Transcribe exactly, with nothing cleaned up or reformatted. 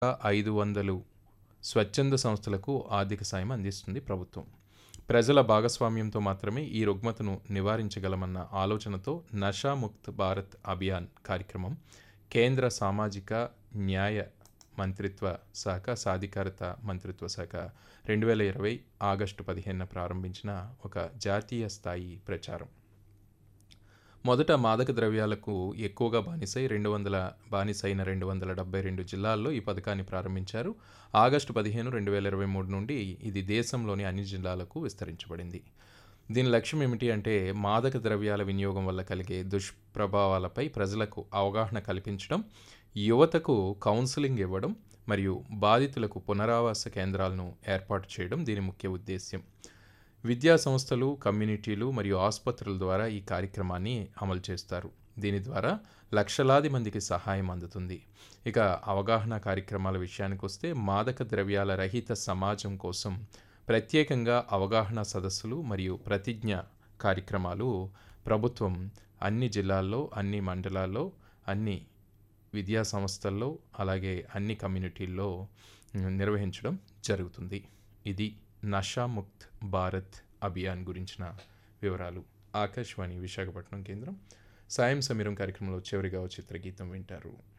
ఐదు వందలు స్వచ్ఛంద సంస్థలకు ఆర్థిక సాయం అందిస్తుంది ప్రభుత్వం. ప్రజల భాగస్వామ్యంతో మాత్రమే ఈ రుగ్మతను నివారించగలమన్న ఆలోచనతో నషా ముక్త్ భారత్ అభియాన్ కార్యక్రమం కేంద్ర సామాజిక న్యాయ మంత్రిత్వ శాఖ సాధికారత మంత్రిత్వ శాఖ రెండు వేల ఇరవై ఆగస్టు పదిహేనున ప్రారంభించిన ఒక జాతీయ స్థాయి ప్రచారం. మొదట మాదక ద్రవ్యాలకు ఎక్కువగా బానిసై రెండు వందల బానిసైన రెండు వందల డెబ్బై రెండు జిల్లాల్లో ఈ పథకాన్ని ప్రారంభించారు. ఆగస్టు పదిహేను రెండు వేల ఇరవై మూడు నుండి ఇది దేశంలోని అన్ని జిల్లాలకు విస్తరించబడింది. దీని లక్ష్యం ఏమిటి అంటే మాదక ద్రవ్యాల వినియోగం వల్ల కలిగే దుష్ప్రభావాలపై ప్రజలకు అవగాహన కల్పించడం, యువతకు కౌన్సిలింగ్ ఇవ్వడం మరియు బాధితులకు పునరావాస కేంద్రాలను ఏర్పాటు చేయడం దీని ముఖ్య ఉద్దేశ్యం. విద్యా సంస్థలు, కమ్యూనిటీలు మరియు ఆసుపత్రుల ద్వారా ఈ కార్యక్రమాన్ని అమలు చేస్తారు. దీని ద్వారా లక్షలాది మందికి సహాయం అందుతుంది. ఇక అవగాహన కార్యక్రమాల విషయానికి వస్తే మాదక ద్రవ్యాల రహిత సమాజం కోసం ప్రత్యేకంగా అవగాహన సదస్సులు మరియు ప్రతిజ్ఞ కార్యక్రమాలు ప్రభుత్వం అన్ని జిల్లాల్లో, అన్ని మండలాల్లో, అన్ని విద్యా సంస్థల్లో, అలాగే అన్ని కమ్యూనిటీల్లో నిర్వహించడం జరుగుతుంది. ఇది నషా ముక్త్ భారత్ అభియాన్ గురించిన వివరాలు. ఆకాశవాణి విశాఖపట్నం కేంద్రం. సాయం సమీరం కార్యక్రమంలో చివరిగా ఓ చిత్రగీతం వింటారు.